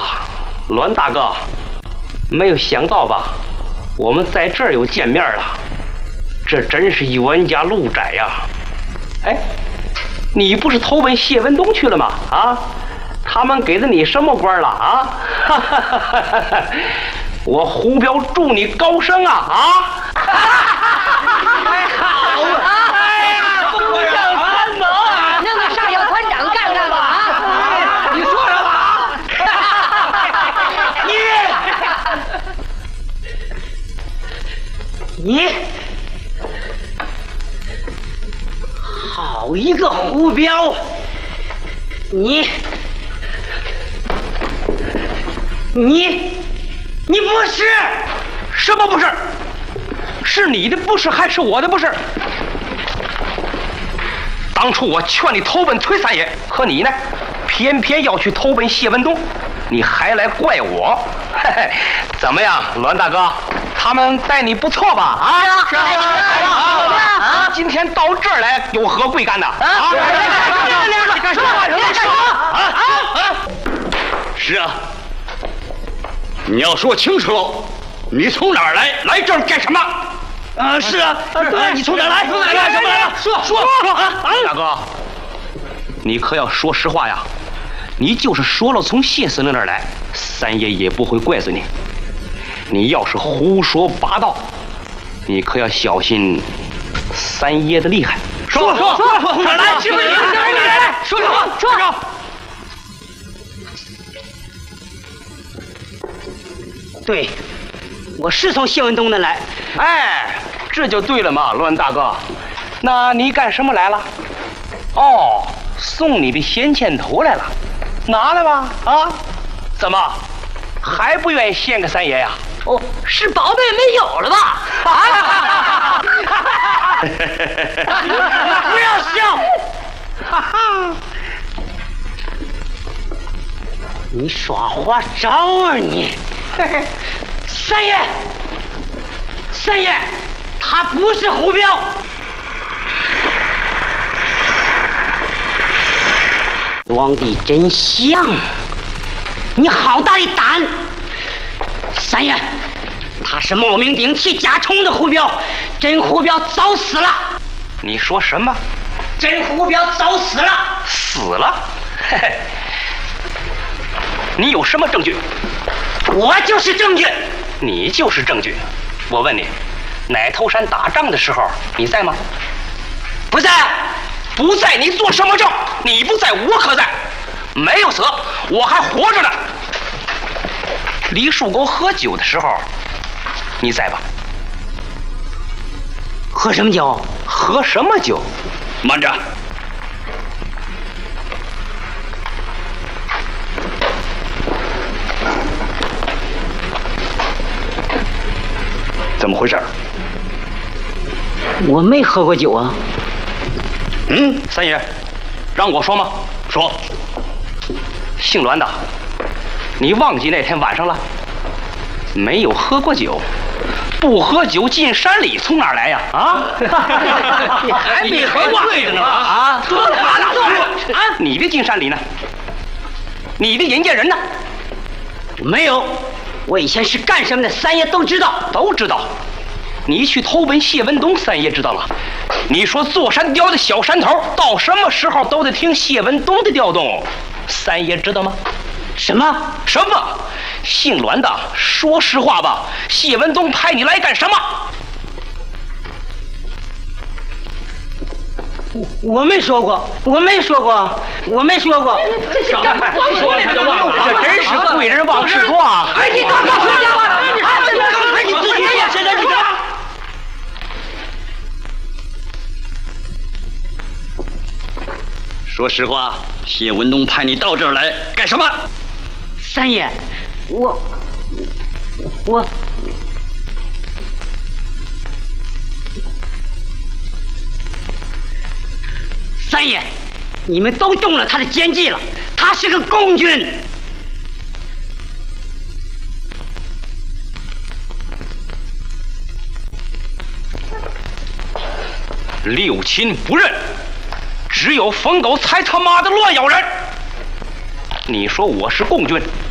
栾大哥，没有想到吧？我们在这儿又见面了，这真是冤家路窄呀！哎，你不是投奔谢文东去了吗？啊，他们给了你什么官了啊？哈哈哈哈哈！我胡彪祝你高升啊！啊！ 哎，好啊！哎呀，不像参谋啊，让那上校团长干干吧啊！你说什么啊？你好一个胡彪！你不是？ 什么不是？是你的不是还是我的不是？当初我劝你投奔崔三爷，可你呢，偏偏要去投奔谢文东，你还来怪我？嘿嘿，怎么样，栾大哥，他们待你不错吧？啊，是啊，今天到这儿来有何贵干的？啊， 你干什么？ 是啊，你要说清楚，你从哪儿来？来这儿干什么？ 是啊，对，你从哪儿来？从哪儿来？什么来了？说啊！ 大哥，你可要说实话呀！你就是说了从谢司令那儿来，三爷也不会怪罪你。你要是胡说八道，你可要小心三爷的厉害。 说，从哪儿来？是不是你？说。对，我是从谢文东那来。 哎，这就对了嘛，栾大哥。那你干什么来了？哦，送你的闲钱头来了，拿来吧。啊，怎么还不愿意献给三爷呀？ 哦，是宝贝没有了吧？不要笑！你耍花招啊你！三爷，他不是胡彪。皇帝真像，你好大的胆！三爷，他是冒名顶替假充的胡彪，真胡彪早死了。 你说什么？ 真胡彪早死了。 死了？嘿嘿，你有什么证据？ 我就是证据。 你就是证据。我问你，奶头山打仗的时候你在吗？ 不在。 不在，你做什么证？你不在，我可在。没有死，我还活着呢。李树沟喝酒的时候，你在吧？ 喝什么酒？ 喝什么酒？ 慢着！怎么回事？ 我没喝过酒啊。 三爷，让我说吗？ 说。 姓栾的，你忘记那天晚上了？没有喝过酒，不喝酒进山里，从哪儿来呀？啊！ 你还没喝过醉着呢啊！ 坐着啊！ 你的进山里呢？你的引荐人呢？ 没有，我以前是干什么的，三爷都知道。 都知道。你去投奔谢文东，三爷知道了。你说坐山雕的小山头，到什么时候都得听谢文东的调动，三爷知道吗？ 什么？ 姓栾的，说实话吧，谢文东派你来干什么？ 我没说过。 说了他就忘了，这真是贵人忘事多啊！ 哎，你刚才说瞎话了！刚才你自己也现在你干嘛？ 说实话，谢文东派你到这儿来干什么？ 三爷，我，三爷，你们都中了他的奸计了，他是个共军。 六亲不认，只有疯狗才他妈的乱咬人。你说我是共军，